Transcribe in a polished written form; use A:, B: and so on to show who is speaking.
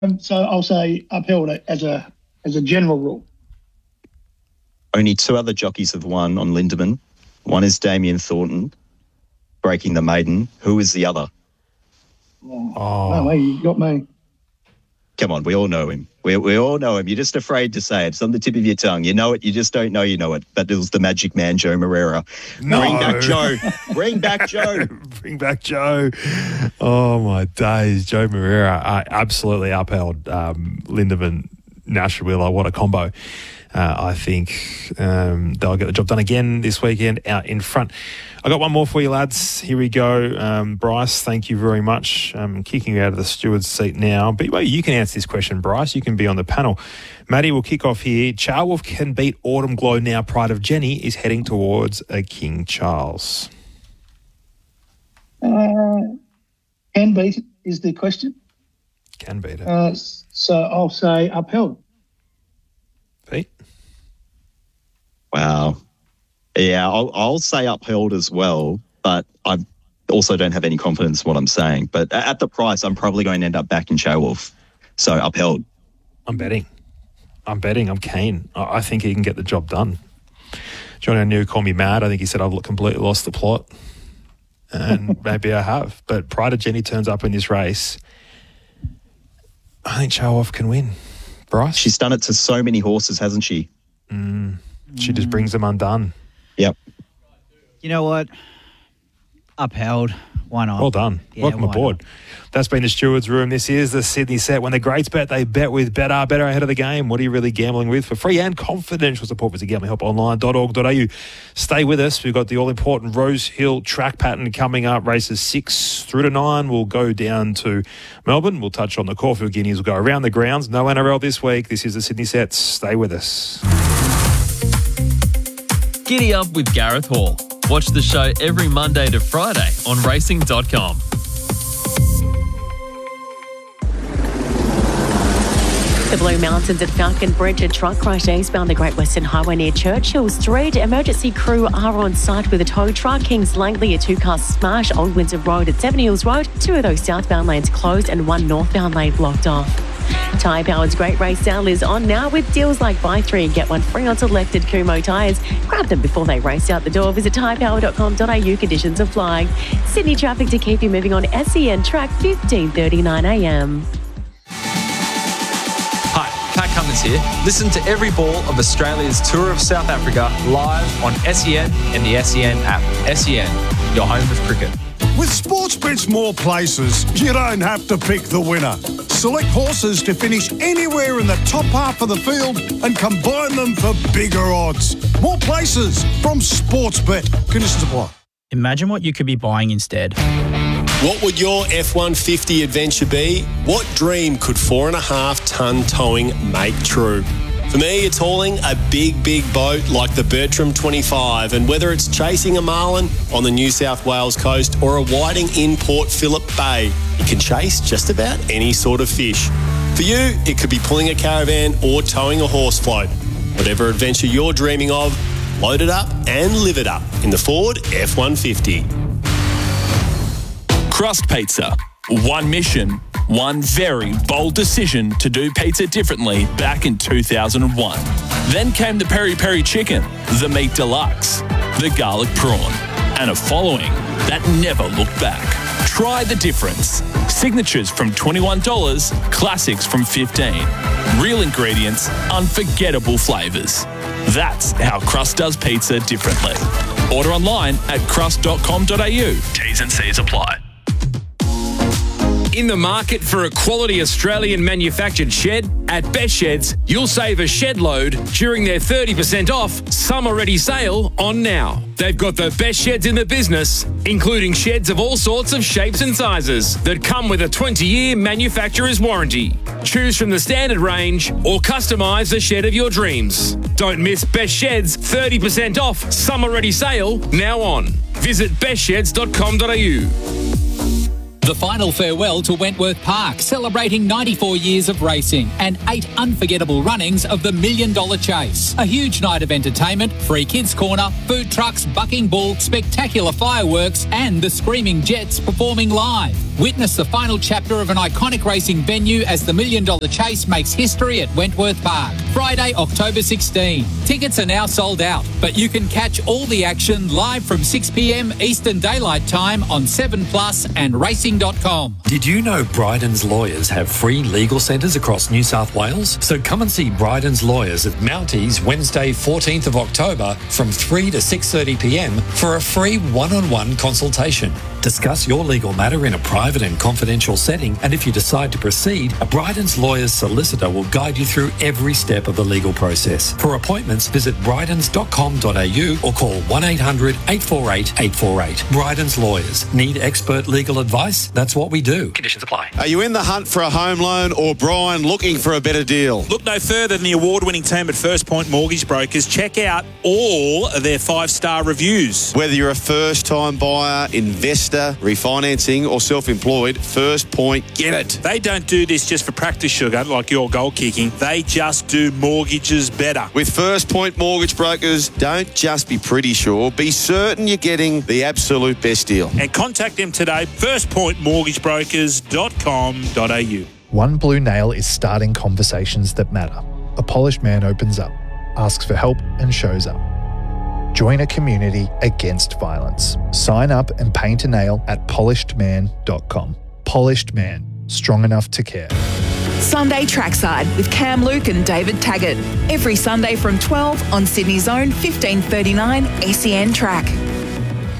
A: So I'll say upheld as a general rule.
B: Only two other jockeys have won on Lindemann. One is Damien Thornton, breaking the maiden. Who is the other?
A: No way, you got me.
B: Come on, we all know him. We all know him. You're just afraid to say it. It's on the tip of your tongue. You know it. You just don't know you know it. But it was the magic man, Joe Moreira.
C: No.
B: Bring back Joe. Bring back Joe.
C: Bring back Joe. Oh, my days. Joe Moreira absolutely upheld Lindemann, Nashawilla. What a combo. I think they'll get the job done again this weekend out in front. I got one more for you, lads. Here we go. Bryce, thank you very much. I'm kicking you out of the steward's seat now. But well, you can answer this question, Bryce. You can be on the panel. Maddie will kick off here. Charwolf can beat Autumn Glow now. Pride of Jenny is heading towards a King Charles.
A: Can beat is the question.
C: Can beat it.
A: So I'll say upheld.
C: Pete?
B: Wow. Yeah, I'll say upheld as well, but I also don't have any confidence in what I'm saying. But at the price, I'm probably going to end up back in Charwolf. So upheld.
C: I'm betting. I'm keen. I think he can get the job done. Johnny O'Neill called me mad. I think he said I've completely lost the plot. And maybe I have. But Pride of Jenny turns up in this race. I think Charwolf can win. Bryce?
B: She's done it to so many horses, hasn't she?
C: She just brings them undone.
B: Yep.
D: You know what? Upheld. Why not?
C: Well done.
D: Yeah,
C: welcome aboard. That's been the Stewards Room. This is the Sydney Set. When the greats bet, they bet with Better. Better ahead of the game. What are you really gambling with? For free and confidential support, visit gamblinghelponline.org.au. Stay with us. We've got the all-important Rose Hill track pattern coming up. Races 6 through to 9. We'll go down to Melbourne. We'll touch on the Caulfield Guineas. We'll go around the grounds. No NRL this week. This is the Sydney Set. Stay with us.
E: Giddy up with Gareth Hall. Watch the show every Monday to Friday on racing.com.
F: The Blue Mountains at Falcon Bridge, a truck crash eastbound the Great Western Highway near Churchill Street. Emergency crew are on site with a tow truck. Kings Langley, a two-car smash. Old Windsor Road at Seven Hills Road. Two of those southbound lanes closed and one northbound lane blocked off. Tyre Powered's Great Race Sale is on now with deals like buy 3 and get 1 free on selected Kumho tyres. Grab them before they race out the door. Visit tyrepower.com.au. Conditions apply. Sydney traffic to keep you moving on SEN track 15:39 a.m.
G: Hi, Pat Cummins here. Listen to every ball of Australia's Tour of South Africa live on SEN and the SEN app. SEN, your home of cricket.
H: With Sportsbet's more places, you don't have to pick the winner. Select horses to finish anywhere in the top half of the field and combine them for bigger odds. More places from Sportsbet. Conditions apply.
D: Imagine what you could be buying instead.
I: What would your F-150 adventure be? What dream could 4.5 tonne towing make true? For me, it's hauling a big, big boat like the Bertram 25, and whether it's chasing a marlin on the New South Wales coast or a whiting in Port Phillip Bay, you can chase just about any sort of fish. For you, it could be pulling a caravan or towing a horse float. Whatever adventure you're dreaming of, load it up and live it up in the Ford F-150.
J: Crust Pizza. One mission, one very bold decision to do pizza differently back in 2001. Then came the Peri Peri Chicken, the Meat Deluxe, the Garlic Prawn, and a following that never looked back. Try the difference. Signatures from $21, classics from $15. Real ingredients, unforgettable flavours. That's how Crust does pizza differently. Order online at crust.com.au. T's and C's apply.
K: In the market for a quality Australian manufactured shed? At Best Sheds, you'll save a shed load during their 30% off summer ready sale on now. They've got the best sheds in the business, including sheds of all sorts of shapes and sizes that come with a 20-year manufacturer's warranty. Choose from the standard range or customise the shed of your dreams. Don't miss Best Sheds 30% off summer ready sale now on. Visit bestsheds.com.au.
L: The final farewell to Wentworth Park, celebrating 94 years of racing and 8 unforgettable runnings of the $1 Million Chase. A huge night of entertainment, free kids corner, food trucks, bucking bull, spectacular fireworks and the Screaming Jets performing live. Witness the final chapter of an iconic racing venue as the $1 Million Chase makes history at Wentworth Park. Friday, October 16. Tickets are now sold out, but you can catch all the action live from 6 p.m. Eastern Daylight Time on 7plus and racing.com.
M: Did you know Bryden's Lawyers have free legal centres across New South Wales? So come and see Bryden's Lawyers at Mounties Wednesday 14th of October from 3 to 6:30 p.m. for a free one-on-one consultation. Discuss your legal matter in a private and confidential setting, and if you decide to proceed, a Bryden's Lawyers solicitor will guide you through every step of the legal process. For appointments, visit brydens.com.au or call 1-800-848-848. Bryden's Lawyers. Need expert legal advice? That's what we do. Conditions apply.
N: Are you in the hunt for a home loan or, Brian, looking for a better deal?
O: Look no further than the award-winning team at First Point Mortgage Brokers. Check out all of their 5-star reviews.
N: Whether you're a first-time buyer, investor, refinancing or self-employed, First Point get it.
O: They don't do this just for practice, sugar, like your goal kicking. They just do mortgages better.
N: With First Point Mortgage Brokers, don't just be pretty sure, be certain you're getting the absolute best deal.
O: And contact them today, firstpointmortgagebrokers.com.au.
P: One Blue Nail is starting conversations that matter. A polished man opens up, asks for help and shows up. Join a community against violence. Sign up and paint a nail at polishedman.com. Polished Man, strong enough to care.
Q: Sunday Trackside with Cam Luke and David Taggart. Every Sunday from 12 on Sydney's own 1539 SEN Track.